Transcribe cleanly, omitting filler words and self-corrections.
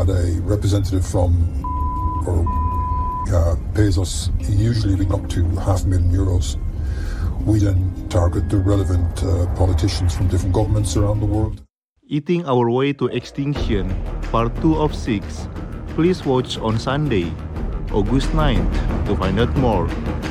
had a representative from or pays us usually up to €500,000. We then target the relevant politicians from different governments around the world. Eating Our Way to Extinction, Part 2 of 6. Please watch on Sunday, August 9th to find out more.